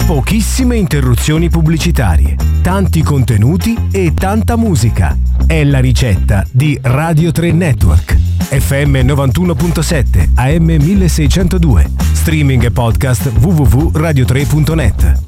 Pochissime interruzioni pubblicitarie, tanti contenuti e tanta musica. È la ricetta di Radio 3 Network. FM 91.7, AM 1602. Streaming e podcast www.radio3.net.